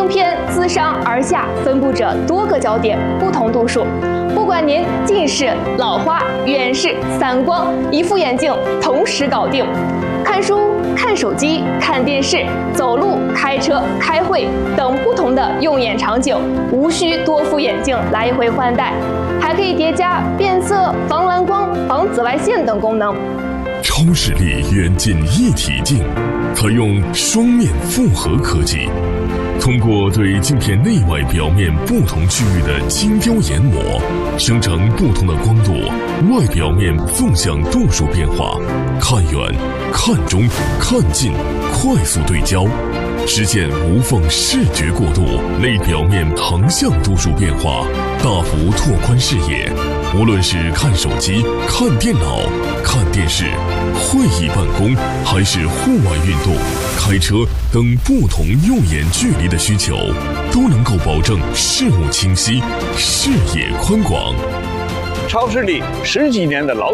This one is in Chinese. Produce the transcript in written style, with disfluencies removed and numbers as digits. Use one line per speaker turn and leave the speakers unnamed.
镜片自上而下分布着多个焦点，不同度数。不管您近视、老花、远视、散光，一副眼镜同时搞定。看书、看手机、看电视、走路、开车、开会等不同的用眼场景，无需多副眼镜来回换代，还可以叠加变色、防蓝光、防紫外线等功能。
超视力远近一体镜，采用双面复合科技，通过对镜片内外表面不同区域的精雕研磨，生成不同的光度、外表面纵向度数变化，看远、看中、看近，快速对焦，实现无缝视觉过渡，内表面横向度数变化，大幅拓宽视野。无论是看手机、看电脑、看电视、会议办公，还是户外运动、开车等不同用眼距离的需求，都能够保证视物清晰、视野宽广。
超视力10几年的老